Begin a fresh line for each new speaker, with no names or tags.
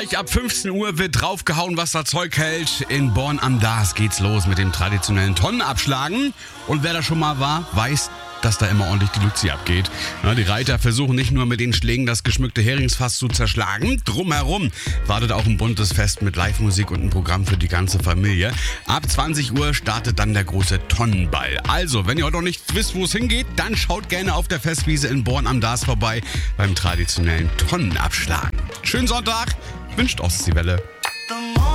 Ab 15 Uhr wird draufgehauen, was das Zeug hält. In Born am Daas geht's los mit dem traditionellen Tonnenabschlagen. Und wer da schon mal war, weiß, dass da immer ordentlich die Luzi abgeht. Ja, die Reiter versuchen nicht nur mit den Schlägen das geschmückte Heringsfass zu zerschlagen. Drumherum wartet auch ein buntes Fest mit Live-Musik und ein Programm für die ganze Familie. Ab 20 Uhr startet dann der große Tonnenball. Also, wenn ihr heute noch nicht wisst, wo es hingeht, dann schaut gerne auf der Festwiese in Born am Daas vorbei beim traditionellen Tonnenabschlagen. Schönen Sonntag, wünscht Ostseewelle.